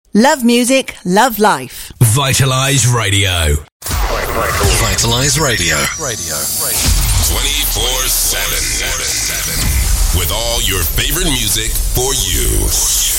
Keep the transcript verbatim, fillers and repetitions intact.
Love music, love life. Vitalise Radio. Vitalise Radio. Radio. twenty-four seven. With all your favorite music for you.